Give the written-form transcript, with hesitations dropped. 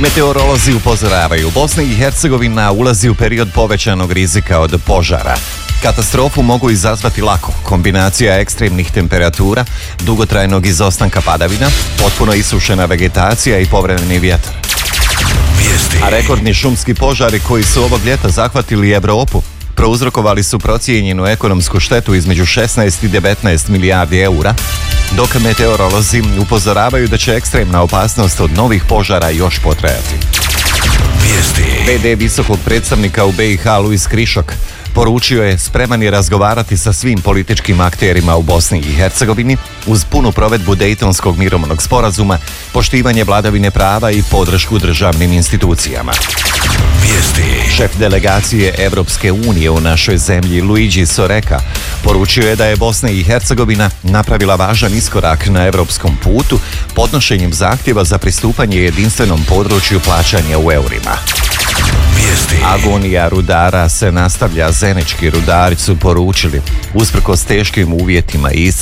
Meteorolozi upozoravaju, Bosna i Hercegovina ulazi u period povećanog rizika od požara. Katastrofu mogu izazvati lako kombinacija ekstremnih temperatura, dugotrajnog izostanka padavina, potpuno isušena vegetacija i povremeni vjetar. A rekordni šumski požari koji su ovog ljeta zahvatili Evropu prouzrokovali su procijenjenu ekonomsku štetu između 16 i 19 milijardi eura, dok meteorolozi upozoravaju da će ekstremna opasnost od novih požara još potrajati. VD visokog predstavnika u BiH Luis Krišok poručio je spreman je razgovarati sa svim političkim akterima u Bosni i Hercegovini uz punu provedbu Dejtonskog mirovnog sporazuma, poštivanje vladavine prava i podršku državnim institucijama. Šef delegacije Evropske unije u našoj zemlji Luigi Soreka poručio je da je Bosna i Hercegovina napravila važan iskorak na evropskom putu podnošenjem zahtjeva za pristupanje jedinstvenom području plaćanja u eurima. Agonija rudara se nastavlja, zenički rudari su poručili, usprkos teškim uvjetima i